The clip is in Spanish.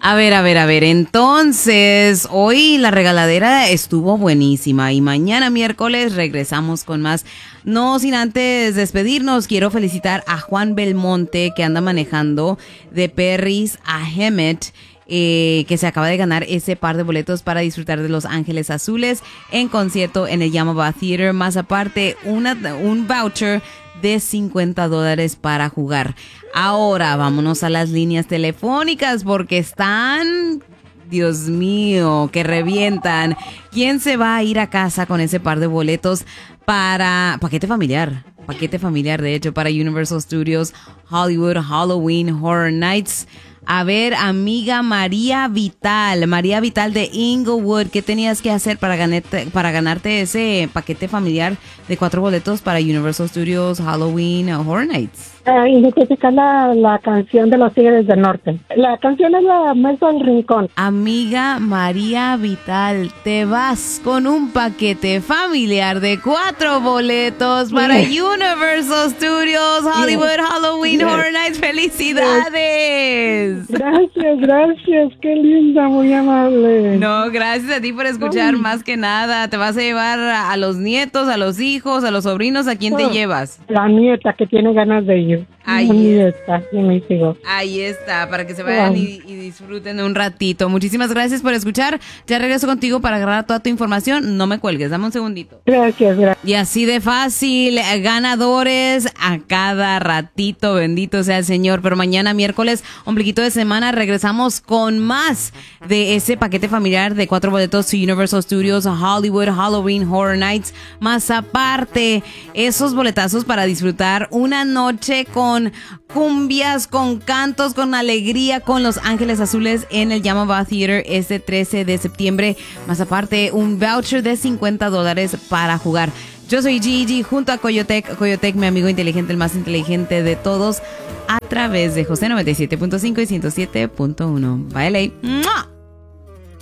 A ver. Entonces, hoy la regaladera estuvo buenísima y mañana miércoles regresamos con más. No sin antes despedirnos, quiero felicitar a Juan Belmonte que anda manejando de Perris a Hemet. Que se acaba de ganar ese par de boletos para disfrutar de Los Ángeles Azules en concierto en el Yamava Theater, más aparte un voucher de $50 para jugar. Ahora vámonos a las líneas telefónicas porque están, Dios mío, que revientan. ¿Quién se va a ir a casa con ese par de boletos para paquete familiar? Paquete familiar, de hecho, para Universal Studios Hollywood Halloween Horror Nights. A ver, amiga María Vital de Inglewood, ¿qué tenías que hacer para ganarte ese paquete familiar de 4 boletos para Universal Studios Halloween Horror Nights? Identificar la canción de los Tigres del Norte. La canción es la Mesa del Rincón. Amiga María Vital, te vas con un paquete familiar de 4 boletos para Universal Studios Hollywood Halloween Horror Nights. ¡Felicidades! Gracias, qué linda, muy amable. No, gracias a ti por escuchar. Más que nada, te vas a llevar a los nietos, a los hijos, a los sobrinos. ¿A quién te llevas? La nieta que tiene ganas de ir. Ahí está, para que se vayan y disfruten un ratito. Muchísimas gracias por escuchar. Ya regreso contigo para agarrar toda tu información. No me cuelgues, dame un segundito. Gracias. Y así de fácil, ganadores a cada ratito, bendito sea el Señor. Pero mañana miércoles, ombliguito de semana, regresamos con más de ese paquete familiar de 4 boletos to Universal Studios Hollywood Halloween Horror Nights. Más aparte, esos boletazos para disfrutar una noche con cumbias, con cantos, con alegría, con Los Ángeles Azules en el Yamava Theater este 13 de septiembre. Más aparte, un voucher de $50 para jugar. Yo soy Gigi junto a Coyotec, mi amigo inteligente, el más inteligente de todos, a través de José 97.5 y 107.1. Bye, LA. ¡Mua!